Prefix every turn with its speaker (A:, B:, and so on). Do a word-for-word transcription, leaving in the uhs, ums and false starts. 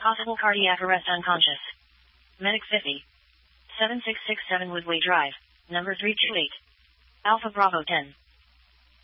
A: Possible cardiac arrest unconscious. Medic fifty. seven six six seven Woodway Drive, number three two eight. Alpha Bravo ten.